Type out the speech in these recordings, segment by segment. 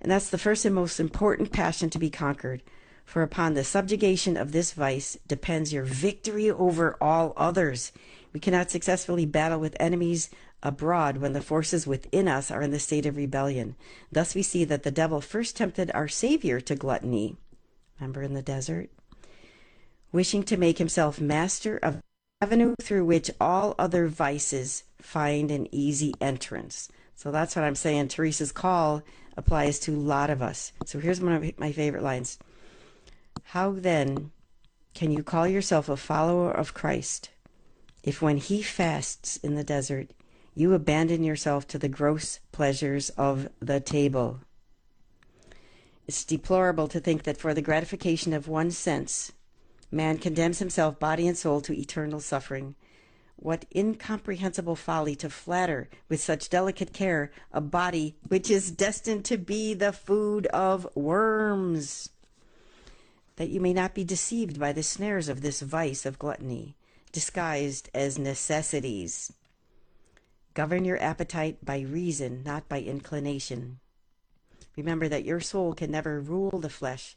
And that's the first and most important passion to be conquered. For upon the subjugation of this vice depends your victory over all others. We cannot successfully battle with enemies abroad when the forces within us are in the state of rebellion. Thus we see that the devil first tempted our Savior to gluttony. Remember in the desert? Wishing to make himself master of the avenue through which all other vices find an easy entrance. So that's what I'm saying. Teresa's call applies to a lot of us. So here's one of my favorite lines. How then can you call yourself a follower of Christ if when he fasts in the desert, you abandon yourself to the gross pleasures of the table? It's deplorable to think that for the gratification of one sense, man condemns himself, body and soul, to eternal suffering. What incomprehensible folly to flatter with such delicate care a body which is destined to be the food of worms, that you may not be deceived by the snares of this vice of gluttony, disguised as necessities. Govern your appetite by reason, not by inclination. Remember that your soul can never rule the flesh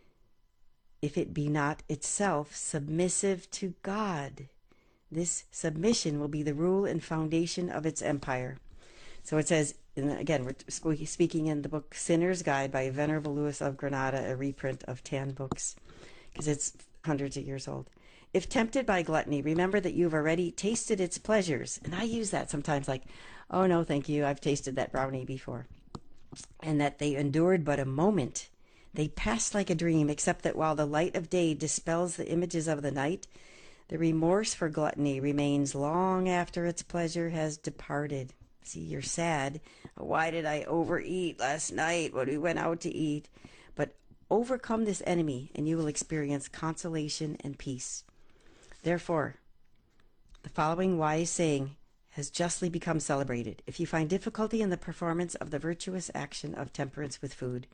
if it be not itself submissive to God. This submission will be the rule and foundation of its empire. So it says, and again, we're speaking in the book Sinner's Guide by Venerable Louis of Granada, a reprint of Tan books, because it's hundreds of years old. If tempted by gluttony, remember that you've already tasted its pleasures. And I use that sometimes like, oh no, thank you, I've tasted that brownie before. And that they endured but a moment. They passed like a dream, except that while the light of day dispels the images of the night, the remorse for gluttony remains long after its pleasure has departed. See, you're sad. Why did I overeat last night when we went out to eat? But overcome this enemy, and you will experience consolation and peace. Therefore, the following wise saying has justly become celebrated. If you find difficulty in the performance of the virtuous action of temperance with food,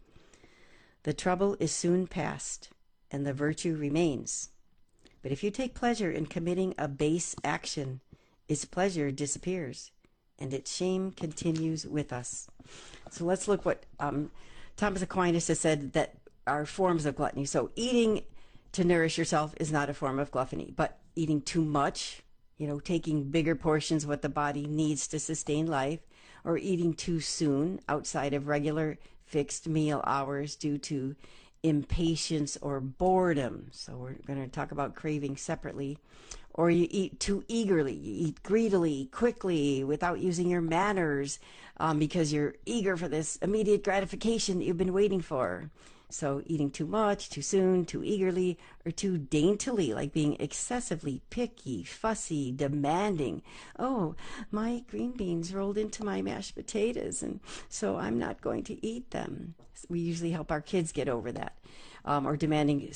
the trouble is soon past, and the virtue remains. But if you take pleasure in committing a base action, its pleasure disappears, and its shame continues with us. So let's look what Thomas Aquinas has said that are forms of gluttony. So eating to nourish yourself is not a form of gluttony, but eating too much, taking bigger portions of what the body needs to sustain life, or eating too soon outside of regular fixed meal hours due to impatience or boredom. So we're going to talk about craving separately. Or you eat too eagerly, you eat greedily, quickly, without using your manners, because you're eager for this immediate gratification that you've been waiting for. So eating too much, too soon, too eagerly, or too daintily, like being excessively picky, fussy, demanding. Oh, my green beans rolled into my mashed potatoes, and so I'm not going to eat them. We usually help our kids get over that. Or demanding,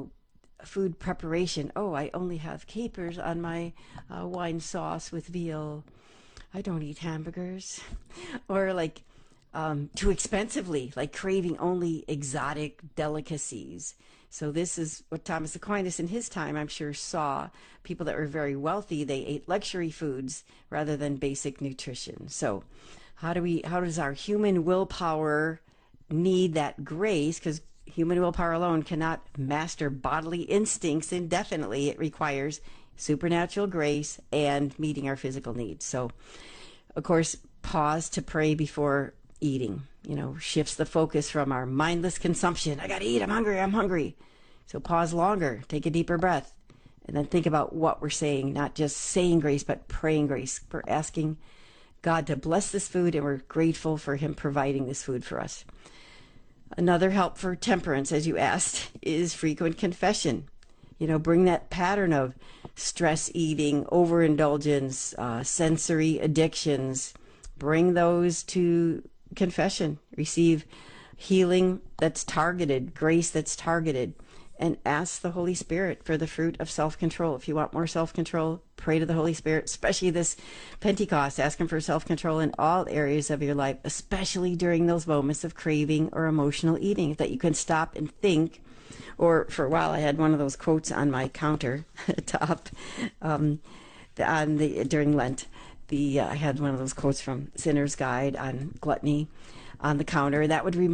food preparation. Oh, I only have capers on my wine sauce with veal. I don't eat hamburgers. Or like too expensively, like craving only exotic delicacies. So this is what Thomas Aquinas in his time, I'm sure, saw. People that were very wealthy, they ate luxury foods rather than basic nutrition. So how does our human willpower need that grace? Because human willpower alone cannot master bodily instincts indefinitely. It requires supernatural grace and meeting our physical needs. So, of course, pause to pray before eating, shifts the focus from our mindless consumption. I got to eat. I'm hungry. So pause longer, take a deeper breath, and then think about what we're saying, not just saying grace, but praying grace. We're asking God to bless this food, and we're grateful for him providing this food for us. Another help for temperance, as you asked, is frequent confession. Bring that pattern of stress eating, overindulgence, sensory addictions. Bring those to confession. Receive healing that's targeted, grace that's targeted, and ask the Holy Spirit for the fruit of self-control. If you want more self-control, pray to the Holy Spirit, especially this Pentecost. Ask him for self-control in all areas of your life, especially during those moments of craving or emotional eating, that you can stop and think. Or for a while, I had one of those quotes on my counter top during Lent. I had one of those quotes from Sinner's Guide on gluttony on the counter. That would